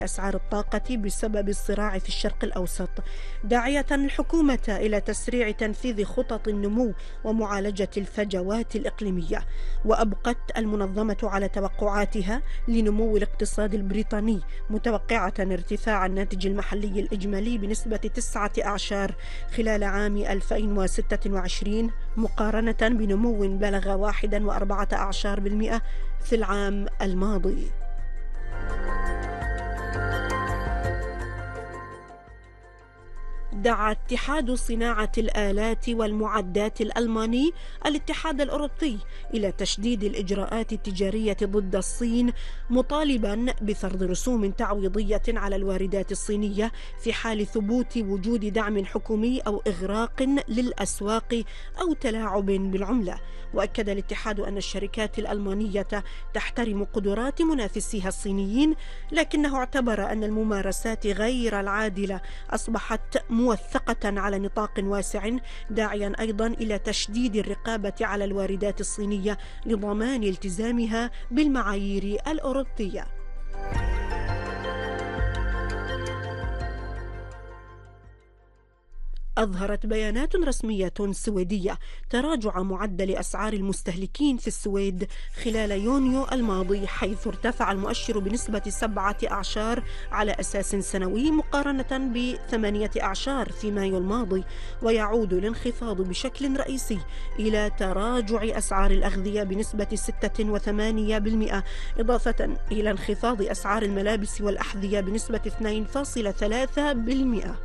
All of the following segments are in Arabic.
أسعار الطاقة بسبب الصراع في الشرق الأوسط، داعية الحكومة إلى تسريع تنفيذ خطط النمو ومعالجة الفجوات الإقليمية. وأبقت المنظمة على توقعاتها لنمو الاقتصاد البريطاني، متوقعة ارتفاع الناتج المحلي الإجمالي بنسبة 9 أعشار خلال عام 2026 مقارنة بنمو بلغ 1.4% في العام الماضي. دعا اتحاد صناعة الآلات والمعدات الألماني الاتحاد الأوروبي إلى تشديد الإجراءات التجارية ضد الصين، مطالبا بفرض رسوم تعويضية على الواردات الصينية في حال ثبوت وجود دعم حكومي أو إغراق للأسواق أو تلاعب بالعملة. وأكد الاتحاد أن الشركات الألمانية تحترم قدرات منافسيها الصينيين، لكنه اعتبر أن الممارسات غير العادلة أصبحت موثقة على نطاق واسع، داعيا أيضا إلى تشديد الرقابة على الواردات الصينية لضمان التزامها بالمعايير الأوروبية. أظهرت بيانات رسمية سويدية تراجع معدل أسعار المستهلكين في السويد خلال يونيو الماضي، حيث ارتفع المؤشر بنسبة 7 أعشار على أساس سنوي مقارنة ب8 أعشار في مايو الماضي. ويعود الانخفاض بشكل رئيسي إلى تراجع أسعار الأغذية بنسبة 6.8%، إضافة إلى انخفاض أسعار الملابس والأحذية بنسبة 2.3%.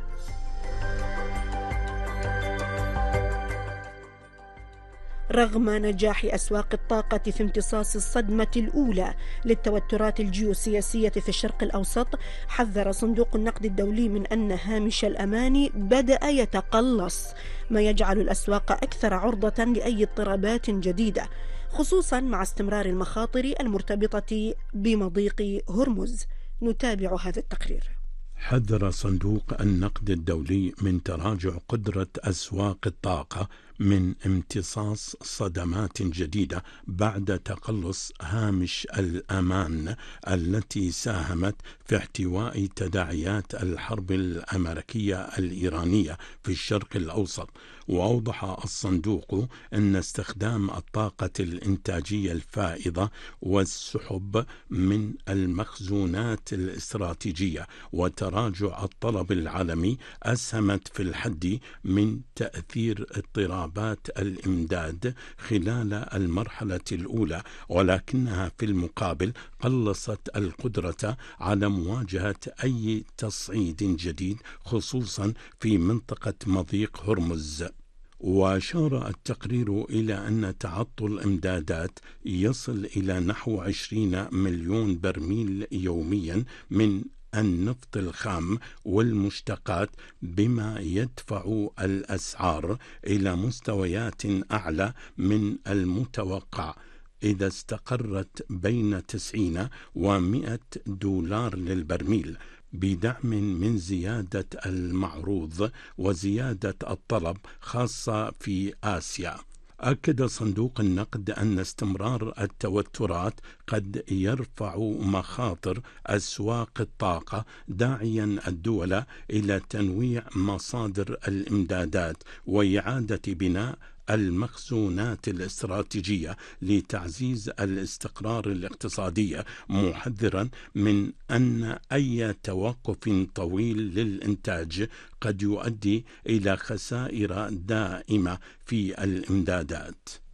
رغم نجاح أسواق الطاقة في امتصاص الصدمة الأولى للتوترات الجيوسياسية في الشرق الأوسط، حذر صندوق النقد الدولي من أن هامش الأمان بدأ يتقلص، ما يجعل الأسواق أكثر عرضة لأي اضطرابات جديدة، خصوصا مع استمرار المخاطر المرتبطة بمضيق هرمز. نتابع هذا التقرير. حذر صندوق النقد الدولي من تراجع قدرة أسواق الطاقة من امتصاص صدمات جديدة بعد تقلص هامش الأمان التي ساهمت في احتواء تداعيات الحرب الأمريكية الإيرانية في الشرق الأوسط. وأوضح الصندوق أن استخدام الطاقة الإنتاجية الفائضة والسحب من المخزونات الاستراتيجية وتراجع الطلب العالمي أسهمت في الحد من تأثير اضطرابات الإمداد خلال المرحلة الأولى، ولكنها في المقابل قلصت القدرة على مواجهة أي تصعيد جديد، خصوصا في منطقة مضيق هرمز. وأشار التقرير إلى أن تعطل الإمدادات يصل إلى نحو 20 مليون برميل يوميا من النفط الخام والمشتقات، بما يدفع الأسعار إلى مستويات أعلى من المتوقع إذا استقرت بين 90 و100 دولار للبرميل، بدعم من زيادة المعروض وزيادة الطلب خاصة في آسيا. أكد صندوق النقد أن استمرار التوترات قد يرفع مخاطر أسواق الطاقة، داعيا الدول إلى تنويع مصادر الإمدادات وإعادة بناء المخزونات الاستراتيجية لتعزيز الاستقرار الاقتصادي، محذرا من أن أي توقف طويل للإنتاج قد يؤدي إلى خسائر دائمة في الإمدادات.